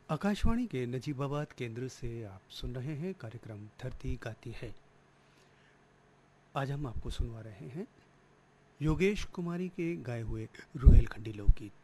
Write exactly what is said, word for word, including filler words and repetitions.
आकाशवाणी के नजीबाबाद केंद्र से आप सुन रहे हैं कार्यक्रम धरती गाती है। आज हम आपको सुनवा रहे हैं योगेश कुमारी के गाए हुए रुहेलखंडी लोकगीत।